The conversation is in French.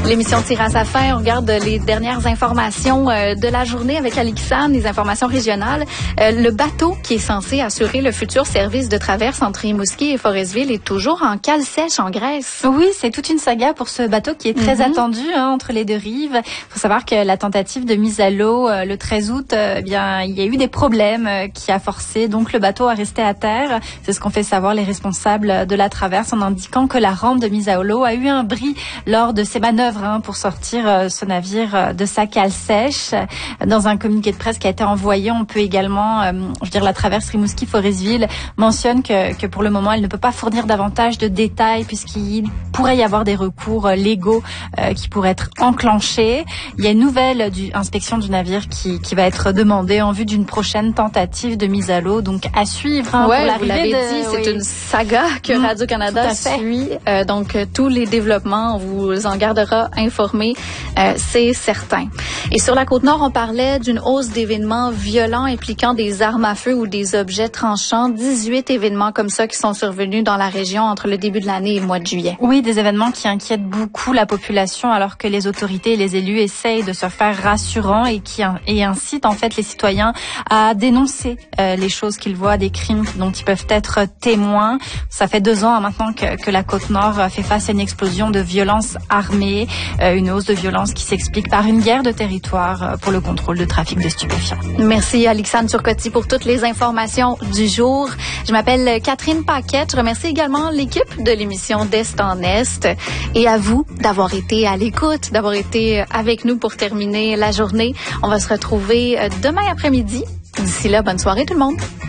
L'émission tire à sa fin. On regarde les dernières informations de la journée avec Alixane, les informations régionales. Le bateau qui est censé assurer le futur service de traverse entre Rimouski et Forestville est toujours en cale sèche en Grèce. Oui, c'est toute une saga pour ce bateau qui est très attendu entre les deux rives. Il faut savoir que la tentative de mise à l'eau le 13 août, il y a eu des problèmes qui a forcé donc le bateau à rester à terre. C'est ce qu'ont fait savoir les responsables de la traverse en indiquant que la rampe de mise à l'eau a eu un bris lors de ses manœuvres pour sortir ce navire de sa cale sèche. Dans un communiqué de presse qui a été envoyé, on peut également, la traverse Rimouski-Forestville mentionne que pour le moment, elle ne peut pas fournir davantage de détails puisqu'il pourrait y avoir des recours légaux qui pourraient être enclenchés. Il y a une nouvelle inspection du navire qui va être demandée en vue d'une prochaine tentative de mise à l'eau. Donc à suivre. Vous l'avez dit, c'est une saga que Radio-Canada suit. Donc tous les développements, on vous en gardera informé, c'est certain. Et sur la Côte-Nord, on parlait d'une hausse d'événements violents impliquant des armes à feu ou des objets tranchants. 18 événements comme ça qui sont survenus dans la région entre le début de l'année et le mois de juillet. Oui, des événements qui inquiètent beaucoup la population alors que les autorités et les élus essayent de se faire rassurants et incitent en fait les citoyens à dénoncer les choses qu'ils voient, des crimes dont ils peuvent être témoins. Ça fait 2 ans maintenant que la Côte-Nord fait face à une explosion de violences armées, une hausse de violence qui s'explique par une guerre de territoire pour le contrôle de trafic de stupéfiants. Merci Alixane Turcotte pour toutes les informations du jour. Je m'appelle Catherine Paquette. Je remercie également l'équipe de l'émission d'Est en Est et à vous d'avoir été à l'écoute, d'avoir été avec nous pour terminer la journée. On va se retrouver demain après-midi. D'ici là, bonne soirée tout le monde.